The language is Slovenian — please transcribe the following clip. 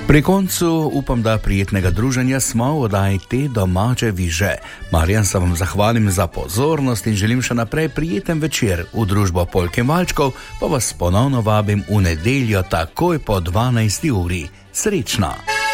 Pri koncu upam, da prijetnega druženja smo v oddaji Te domače viže. Marjan, se vam zahvalim za pozornost in želim še naprej prijeten večer. V družbo Polke in Valčkov pa vas ponovno vabim v nedeljo takoj po 12. uri. Srečno!